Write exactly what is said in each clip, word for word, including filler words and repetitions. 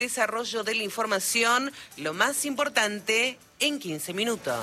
Desarrollo de la información, lo más importante en quince minutos.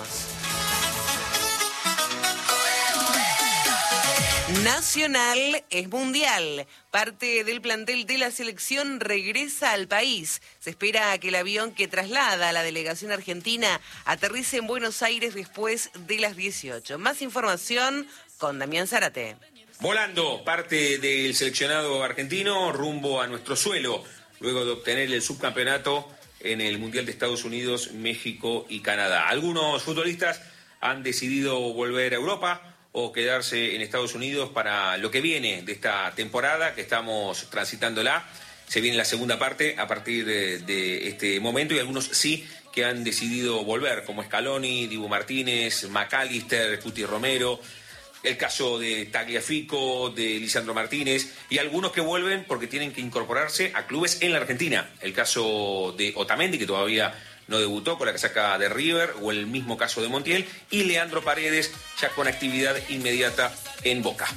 Nacional es mundial. Parte del plantel de la selección regresa al país. Se espera que el avión que traslada a la delegación argentina aterrice en Buenos Aires después de las dieciocho. Más información con Damián Zárate. Volando, parte del seleccionado argentino rumbo a nuestro suelo, luego de obtener el subcampeonato en el Mundial de Estados Unidos, México y Canadá. Algunos futbolistas han decidido volver a Europa o quedarse en Estados Unidos para lo que viene de esta temporada que estamos transitándola. Se viene la segunda parte a partir de, de este momento y algunos sí que han decidido volver, como Scaloni, Dibu Martínez, McAllister, Cuti Romero, el caso de Tagliafico, de Lisandro Martínez y algunos que vuelven porque tienen que incorporarse a clubes en la Argentina. El caso de Otamendi, que todavía no debutó con la casaca de River, o el mismo caso de Montiel, y Leandro Paredes, ya con actividad inmediata en Boca.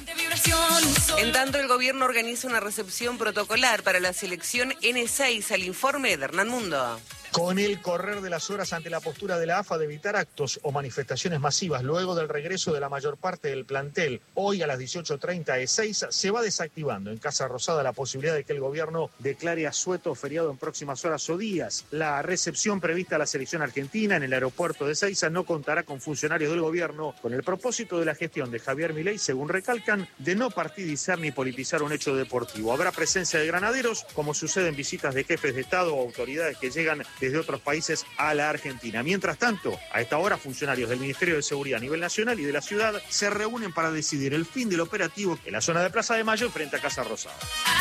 En tanto, el gobierno organiza una recepción protocolar para la selección ene seis al informe de Hernán Mundo. Con el correr de las horas ante la postura de la AFA de evitar actos o manifestaciones masivas luego del regreso de la mayor parte del plantel, hoy a las dieciocho treinta Ezeiza se va desactivando en Casa Rosada la posibilidad de que el gobierno declare asueto feriado en próximas horas o días. La recepción prevista a la selección argentina en el aeropuerto de Ezeiza no contará con funcionarios del gobierno con el propósito de la gestión de Javier Milei, según recalcan, de no partidizar ni politizar un hecho deportivo. Habrá presencia de granaderos, como sucede en visitas de jefes de Estado o autoridades que llegan desde otros países a la Argentina. Mientras tanto, a esta hora, funcionarios del Ministerio de Seguridad a nivel nacional y de la ciudad se reúnen para decidir el fin del operativo en la zona de Plaza de Mayo frente a Casa Rosada.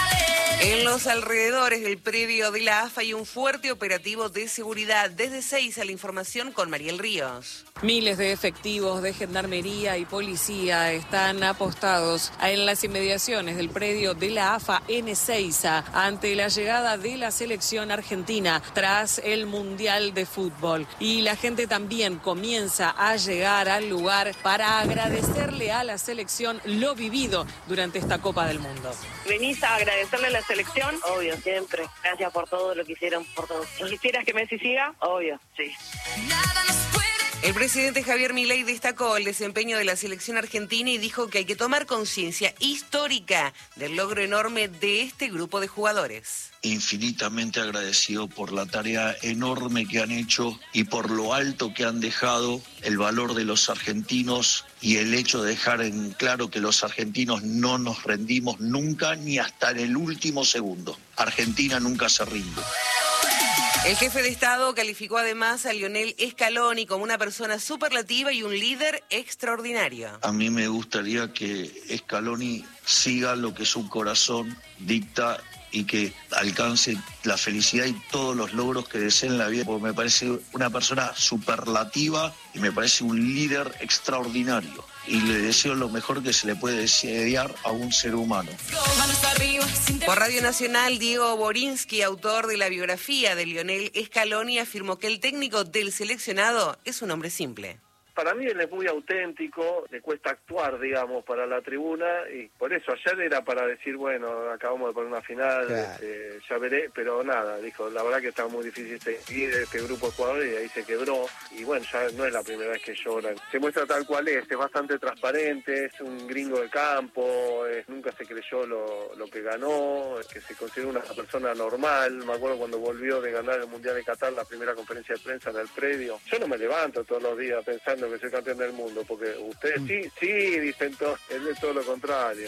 En los alrededores del predio de la AFA hay un fuerte operativo de seguridad. Desde Ezeiza, la información con Mariel Ríos. Miles de efectivos de gendarmería y policía están apostados en las inmediaciones del predio de la AFA en Ezeiza ante la llegada de la selección argentina tras el Mundial de Fútbol. Y la gente también comienza a llegar al lugar para agradecerle a la selección lo vivido durante esta Copa del Mundo. ¿Venís a agradecerle a la selección? Obvio, siempre. Gracias por todo lo que hicieron por todos. ¿Quisieras que Messi siga? Obvio, sí. El presidente Javier Milei destacó el desempeño de la selección argentina y dijo que hay que tomar conciencia histórica del logro enorme de este grupo de jugadores. Infinitamente agradecido por la tarea enorme que han hecho y por lo alto que han dejado el valor de los argentinos y el hecho de dejar en claro que los argentinos no nos rendimos nunca ni hasta en el último segundo. Argentina nunca se rinde. El jefe de Estado calificó además a Lionel Scaloni como una persona superlativa y un líder extraordinario. A mí me gustaría que Scaloni siga lo que su corazón dicta y que alcance la felicidad y todos los logros que desee en la vida, porque me parece una persona superlativa y me parece un líder extraordinario. Y le deseo lo mejor que se le puede desear a un ser humano. Por Radio Nacional, Diego Borinsky, autor de la biografía de Lionel Scaloni, afirmó que el técnico del seleccionado es un hombre simple. Para mí él es muy auténtico, le cuesta actuar, digamos, para la tribuna, y por eso ayer era para decir, bueno, acabamos de poner una final, claro. este, ya veré, pero nada, dijo, la verdad que estaba muy difícil seguir este grupo de jugadores y ahí se quebró, y bueno, ya no es la primera vez que lloran. Se muestra tal cual es, es bastante transparente, es un gringo de campo, es, nunca se creyó lo, lo que ganó, es que se considera una persona normal. Me acuerdo cuando volvió de ganar el Mundial de Qatar, la primera conferencia de prensa en el predio. Yo no me levanto todos los días pensando que soy campeón del mundo, porque ustedes sí, sí, dicen todo, es de todo lo contrario.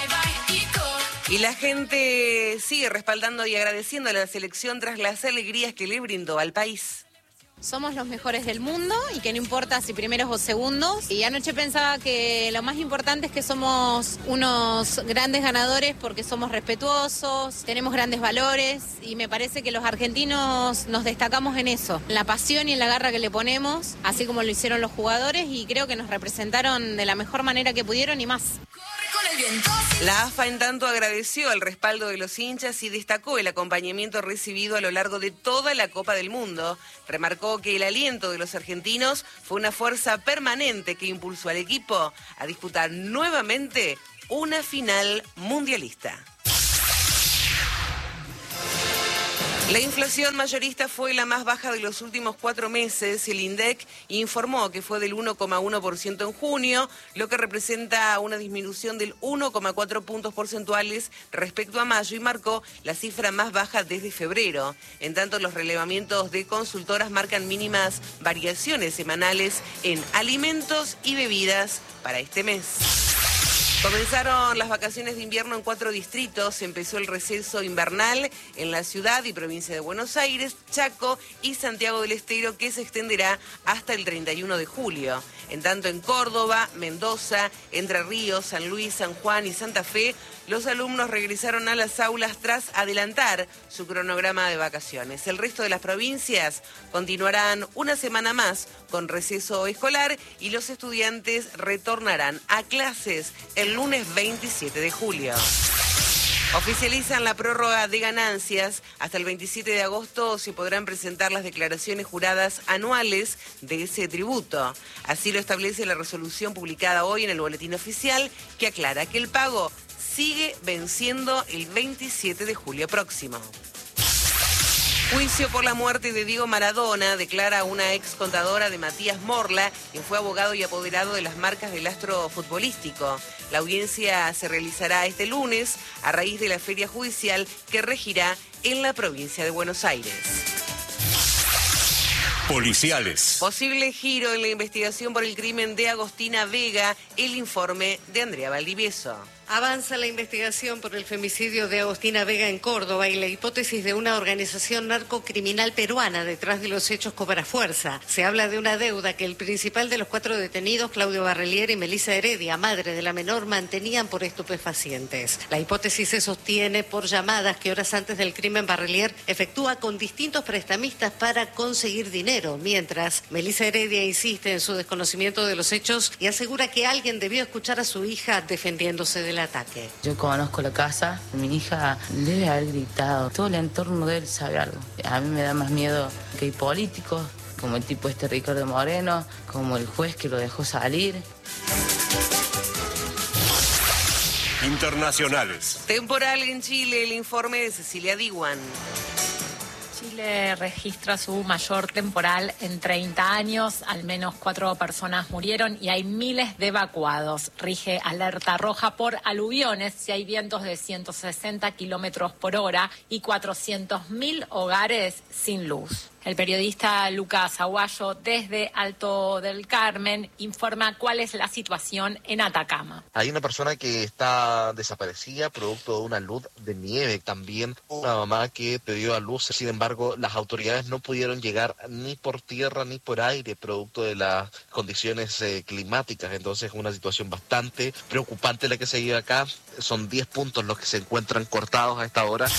Y la gente sigue respaldando y agradeciendo a la selección tras las alegrías que le brindó al país. Somos los mejores del mundo y que no importa si primeros o segundos. Y anoche pensaba que lo más importante es que somos unos grandes ganadores porque somos respetuosos, tenemos grandes valores y me parece que los argentinos nos destacamos en eso, en la pasión y en la garra que le ponemos, así como lo hicieron los jugadores, y creo que nos representaron de la mejor manera que pudieron y más. La AFA, en tanto, agradeció el respaldo de los hinchas y destacó el acompañamiento recibido a lo largo de toda la Copa del Mundo. Remarcó que el aliento de los argentinos fue una fuerza permanente que impulsó al equipo a disputar nuevamente una final mundialista. La inflación mayorista fue la más baja de los últimos cuatro meses. El INDEC informó que fue del uno coma uno por ciento en junio, lo que representa una disminución del uno coma cuatro puntos porcentuales respecto a mayo y marcó la cifra más baja desde febrero. En tanto, los relevamientos de consultoras marcan mínimas variaciones semanales en alimentos y bebidas para este mes. Comenzaron las vacaciones de invierno en cuatro distritos. Empezó el receso invernal en la ciudad y provincia de Buenos Aires, Chaco y Santiago del Estero, que se extenderá hasta el treinta y uno de julio. En tanto, en Córdoba, Mendoza, Entre Ríos, San Luis, San Juan y Santa Fe, los alumnos regresaron a las aulas tras adelantar su cronograma de vacaciones. El resto de las provincias continuarán una semana más con receso escolar y los estudiantes retornarán a clases el lunes veintisiete de julio. Oficializan la prórroga de ganancias. Hasta el veintisiete de agosto se podrán presentar las declaraciones juradas anuales de ese tributo. Así lo establece la resolución publicada hoy en el Boletín Oficial, que aclara que el pago sigue venciendo el veintisiete de julio próximo. Juicio por la muerte de Diego Maradona, declara una ex contadora de Matías Morla, quien fue abogado y apoderado de las marcas del astro futbolístico. La audiencia se realizará este lunes a raíz de la feria judicial que regirá en la provincia de Buenos Aires. Policiales. Posible giro en la investigación por el crimen de Agostina Vega, el informe de Andrea Valdivieso. Avanza la investigación por el femicidio de Agostina Vega en Córdoba y la hipótesis de una organización narcocriminal peruana detrás de los hechos cobra fuerza. Se habla de una deuda que el principal de los cuatro detenidos, Claudio Barrelier y Melissa Heredia, madre de la menor, mantenían por estupefacientes. La hipótesis se sostiene por llamadas que horas antes del crimen Barrelier efectúa con distintos prestamistas para conseguir dinero, mientras Melissa Heredia insiste en su desconocimiento de los hechos y asegura que alguien debió escuchar a su hija defendiéndose de el ataque. Yo conozco la casa, mi hija debe haber gritado, todo el entorno de él sabe algo. A mí me da más miedo que hay políticos, como el tipo este Ricardo Moreno, como el juez que lo dejó salir. Internacionales. Temporal en Chile, el informe de Cecilia Diwan. Chile registra su mayor temporal en treinta años, al menos cuatro personas murieron y hay miles de evacuados. Rige alerta roja por aluviones si hay vientos de ciento sesenta kilómetros por hora y cuatrocientos mil hogares sin luz. El periodista Lucas Aguayo, desde Alto del Carmen, informa cuál es la situación en Atacama. Hay una persona que está desaparecida producto de una luz de nieve. También una mamá que pidió a luz. Sin embargo, las autoridades no pudieron llegar ni por tierra ni por aire producto de las condiciones eh, climáticas. Entonces es una situación bastante preocupante la que se vive acá. Son diez puntos los que se encuentran cortados a esta hora.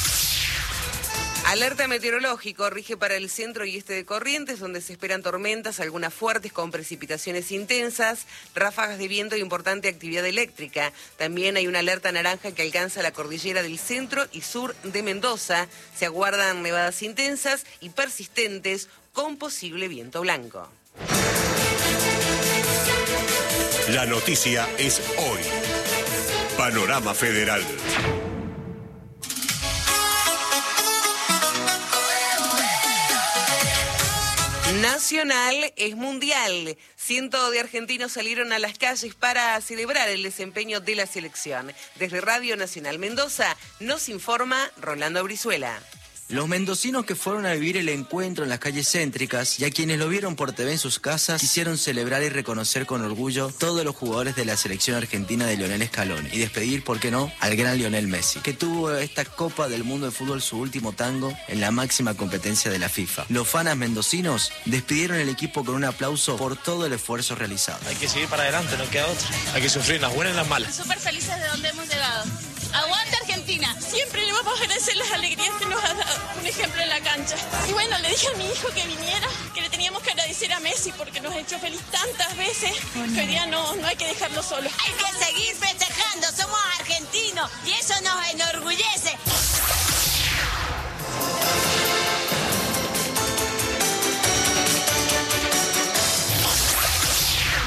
Alerta meteorológico rige para el centro y este de Corrientes, donde se esperan tormentas, algunas fuertes con precipitaciones intensas, ráfagas de viento e importante actividad eléctrica. También hay una alerta naranja que alcanza la cordillera del centro y sur de Mendoza. Se aguardan nevadas intensas y persistentes con posible viento blanco. La noticia es hoy. Panorama Federal. Nacional es mundial. Cientos de argentinos salieron a las calles para celebrar el desempeño de la selección. Desde Radio Nacional Mendoza nos informa Rolando Brizuela. Los mendocinos que fueron a vivir el encuentro en las calles céntricas y a quienes lo vieron por T V en sus casas quisieron celebrar y reconocer con orgullo todos los jugadores de la selección argentina de Lionel Scaloni y despedir, ¿por qué no?, al gran Lionel Messi, que tuvo esta Copa del Mundo de Fútbol su último tango en la máxima competencia de la FIFA. Los fanas mendocinos despidieron el equipo con un aplauso por todo el esfuerzo realizado. Hay que seguir para adelante, no queda otra. Hay que sufrir las buenas y las malas. Súper felices de donde hemos llegado. ¡Aguante Argentina! Siempre le vamos a agradecer las alegrías que nos ha dado. Un ejemplo en la cancha. Y bueno, le dije a mi hijo que viniera, que le teníamos que agradecer a Messi porque nos ha hecho feliz tantas veces, que hoy día no, no hay que dejarlo solo. Hay que seguir festejando, somos argentinos y eso nos enorgullece.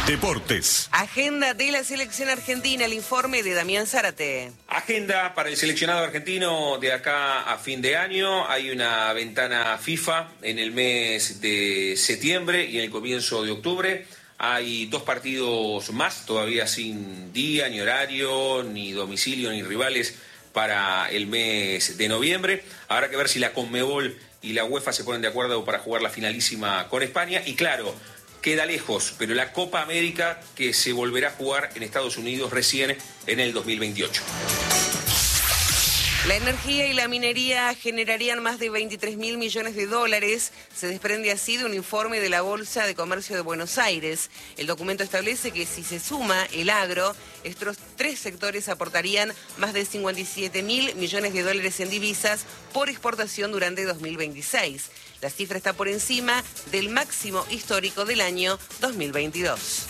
Deportes. Agenda de la selección argentina, el informe de Damián Zárate. Agenda para el seleccionado argentino de acá a fin de año. Hay una ventana FIFA en el mes de septiembre y en el comienzo de octubre. Hay dos partidos más, todavía sin día, ni horario, ni domicilio, ni rivales para el mes de noviembre. Habrá que ver si la Conmebol y la UEFA se ponen de acuerdo para jugar la finalísima con España. Y claro, queda lejos, pero la Copa América que se volverá a jugar en Estados Unidos recién en el dos mil veintiocho. La energía y la minería generarían más de veintitrés mil millones de dólares. Se desprende así de un informe de la Bolsa de Comercio de Buenos Aires. El documento establece que si se suma el agro, estos tres sectores aportarían más de cincuenta y siete mil millones de dólares en divisas por exportación durante dos mil veintiséis. La cifra está por encima del máximo histórico del año dos mil veintidós.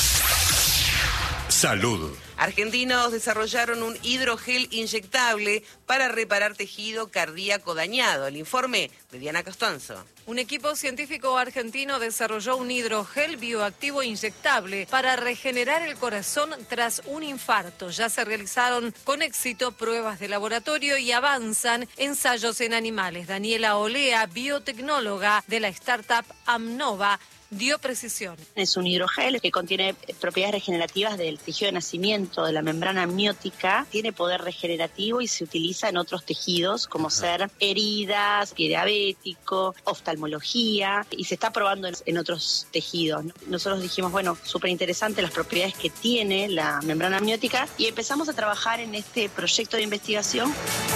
Salud. Argentinos desarrollaron un hidrogel inyectable para reparar tejido cardíaco dañado. El informe de Diana Costanzo. Un equipo científico argentino desarrolló un hidrogel bioactivo inyectable para regenerar el corazón tras un infarto. Ya se realizaron con éxito pruebas de laboratorio y avanzan ensayos en animales. Daniela Olea, biotecnóloga de la startup Amnova, dio precisión. Es un hidrogel que contiene propiedades regenerativas del tejido de nacimiento, de la membrana amniótica, tiene poder regenerativo y se utiliza en otros tejidos como ser heridas, pie diabético, oftalmología, y se está probando en, en otros tejidos. Nosotros dijimos, bueno, súper interesante las propiedades que tiene la membrana amniótica y empezamos a trabajar en este proyecto de investigación.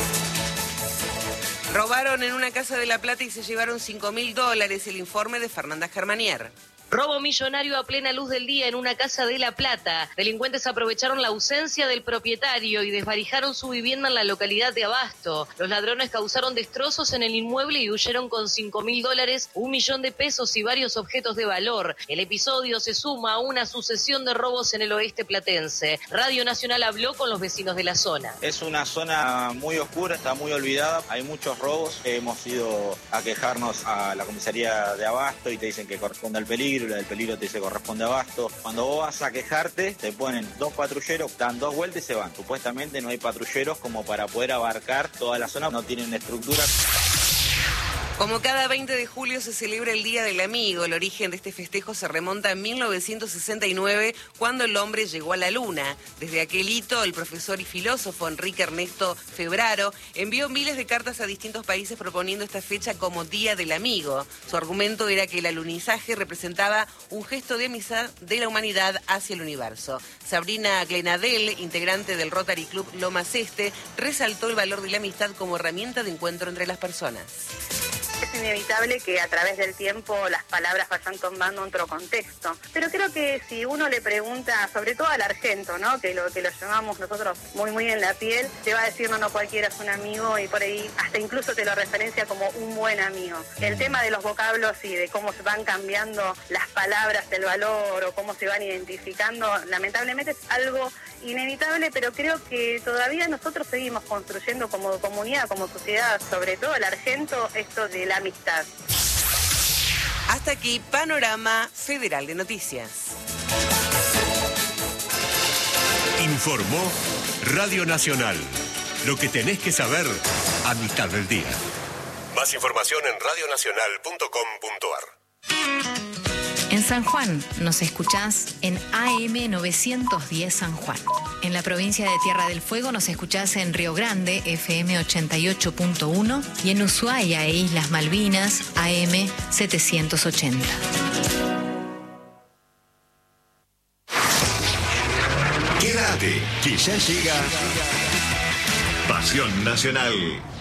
Robaron en una casa de La Plata y se llevaron cinco mil dólares. El informe de Fernanda Germanier. Robo millonario a plena luz del día en una casa de La Plata. Delincuentes aprovecharon la ausencia del propietario y desvalijaron su vivienda en la localidad de Abasto. Los ladrones causaron destrozos en el inmueble y huyeron con cinco mil dólares, un millón de pesos y varios objetos de valor. El episodio se suma a una sucesión de robos en el oeste platense. Radio Nacional habló con los vecinos de la zona. Es una zona muy oscura, está muy olvidada, hay muchos robos. Hemos ido a quejarnos a la comisaría de Abasto y te dicen que corresponde al peligro. La del peligro te dice corresponde a Abasto. Cuando vos vas a quejarte, te ponen dos patrulleros, dan dos vueltas y se van. Supuestamente no hay patrulleros como para poder abarcar toda la zona, no tienen estructura. Como cada veinte de julio se celebra el Día del Amigo, el origen de este festejo se remonta a mil novecientos sesenta y nueve, cuando el hombre llegó a la luna. Desde aquel hito, el profesor y filósofo Enrique Ernesto Febraro envió miles de cartas a distintos países proponiendo esta fecha como Día del Amigo. Su argumento era que el alunizaje representaba un gesto de amistad de la humanidad hacia el universo. Sabrina Glenadel, integrante del Rotary Club Lomas Este, resaltó el valor de la amistad como herramienta de encuentro entre las personas. Es inevitable que a través del tiempo las palabras vayan tomando otro contexto. Pero creo que si uno le pregunta, sobre todo al argento, ¿no? Que lo que lo llamamos nosotros muy muy en la piel, te va a decir no, no cualquiera es un amigo y por ahí hasta incluso te lo referencia como un buen amigo. El tema de los vocablos y de cómo se van cambiando las palabras, el valor o cómo se van identificando, lamentablemente es algo inevitable, pero creo que todavía nosotros seguimos construyendo como comunidad, como sociedad, sobre todo el argento, esto de la amistad. Hasta aquí, Panorama Federal de Noticias. Informó Radio Nacional. Lo que tenés que saber a mitad del día. Más información en radio nacional punto com punto a r. En San Juan nos escuchás en A M novecientos diez San Juan. En la provincia de Tierra del Fuego nos escuchás en Río Grande, F M ochenta y ocho punto uno, y en Ushuaia e Islas Malvinas, A M setecientos ochenta. Quédate, que ya llega Pasión Nacional.